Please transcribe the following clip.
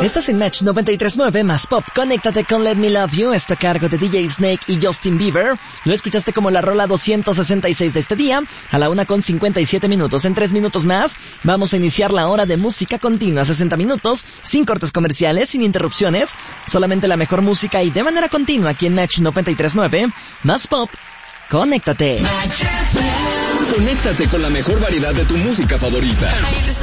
Estás en Match 93.9 más Pop. Conéctate con Let Me Love You. Esto a cargo de DJ Snake y Justin Bieber. Lo escuchaste como la rola 266 de este día, a la 1:57. En 3 minutos más vamos a iniciar la hora de música continua. 60 minutos, sin cortes comerciales, sin interrupciones. Solamente la mejor música y de manera continua aquí en Match 93.9 más Pop. Conéctate. Conéctate con la mejor variedad de tu música favorita.